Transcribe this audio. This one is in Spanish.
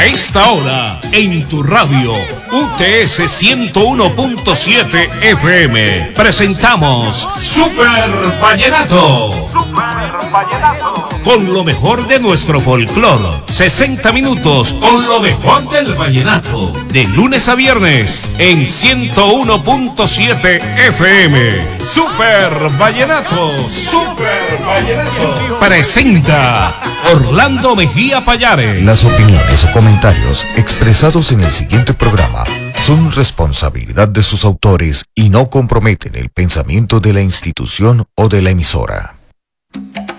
A esta hora, en tu radio, UTS 101.7 FM, presentamos Super Vallenato. Super Vallenato. Con lo mejor de nuestro folclor. 60 minutos con lo mejor del vallenato. De lunes a viernes, en 101.7 FM. Super Vallenato. Super Vallenato. Presenta Orlando Mejía Payares. Las opiniones o comentarios expresados en el siguiente programa son responsabilidad de sus autores y no comprometen el pensamiento de la institución o de la emisora.